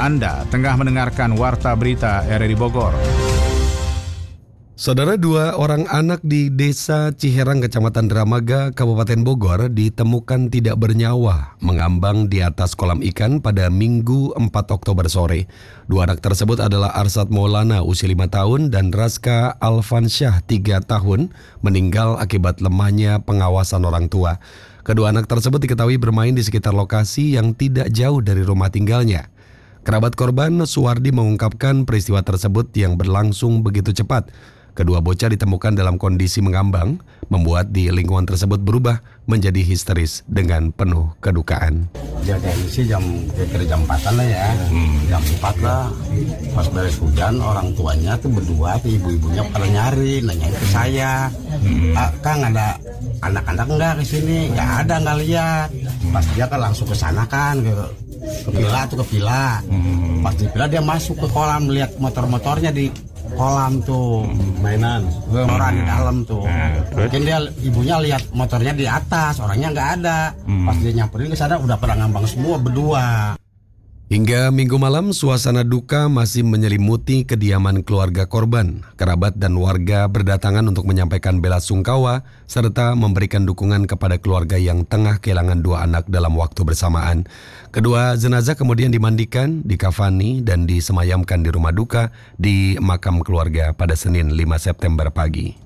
Anda tengah mendengarkan Warta Berita RRI Bogor. Saudara, 2 orang anak di Desa Ciherang, Kecamatan Dramaga, Kabupaten Bogor ditemukan tidak bernyawa mengambang di atas kolam ikan pada Minggu 4 Oktober sore. 2 anak tersebut adalah Arsad Maulana usia 5 tahun dan Raska Alfansyah 3 tahun meninggal akibat lemahnya pengawasan orang tua. Kedua anak tersebut diketahui bermain di sekitar lokasi yang tidak jauh dari rumah tinggalnya. Kerabat korban, Suwardi, mengungkapkan peristiwa tersebut yang berlangsung begitu cepat. Kedua bocah ditemukan dalam kondisi mengambang, membuat di lingkungan tersebut berubah menjadi histeris dengan penuh kedukaan. Kejadian sih jam 4-an lah ya, jam 4 lah. Pas beres hujan, orang tuanya tuh berdua, ibu-ibunya pada nyari, nanyain ke saya. Kang, ada anak-anak enggak ke sini? Enggak ada, enggak lihat. Pas dia kan langsung ke sana kan, ke villa. Pas di villa dia masuk ke kolam, lihat motor-motornya di kolam tuh, mainan orang di dalam tuh. Mungkin dia ibunya lihat motornya di atas, orangnya nggak ada. Pas dia nyamperin ke sana udah pada ngambang semua berdua. Hingga Minggu malam, suasana duka masih menyelimuti kediaman keluarga korban. Kerabat dan warga berdatangan untuk menyampaikan bela sungkawa serta memberikan dukungan kepada keluarga yang tengah kehilangan 2 anak dalam waktu bersamaan. Kedua jenazah kemudian dimandikan, dikafani, dan disemayamkan di rumah duka di makam keluarga pada Senin 5 September pagi.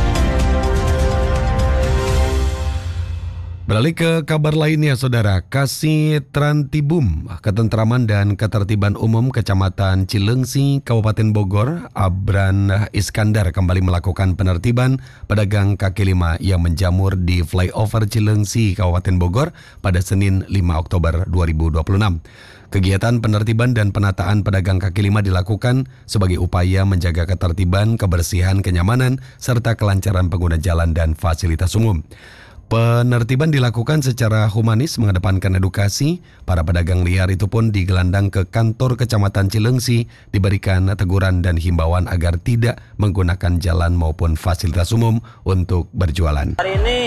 Beralih ke kabar lainnya, Saudara. Kasih Trantibum Ketentraman dan Ketertiban Umum Kecamatan Cilengsi, Kabupaten Bogor, Abran Iskandar, kembali melakukan penertiban pedagang kaki lima yang menjamur di flyover Cilengsi, Kabupaten Bogor pada Senin 5 Oktober 2026. Kegiatan penertiban dan penataan pedagang kaki lima dilakukan sebagai upaya menjaga ketertiban, kebersihan, kenyamanan, serta kelancaran pengguna jalan dan fasilitas umum. Penertiban dilakukan secara humanis mengedepankan edukasi. Para pedagang liar itu pun digelandang ke kantor Kecamatan Cilengsi, diberikan teguran dan himbauan agar tidak menggunakan jalan maupun fasilitas umum untuk berjualan. Hari ini